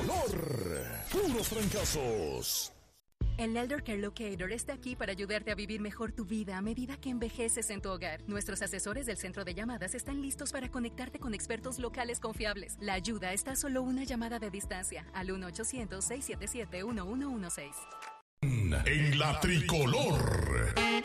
tricolor. Puros fracasos. El Elder Care Locator está aquí para ayudarte a vivir mejor tu vida a medida que envejeces en tu hogar. Nuestros asesores del centro de llamadas están listos para conectarte con expertos locales confiables. La ayuda está a solo una llamada de distancia, al 1-800-677-1116. En la tricolor.